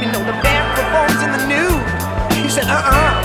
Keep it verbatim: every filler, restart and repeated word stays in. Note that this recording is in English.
You know the band performs in the nude. He said, uh-uh.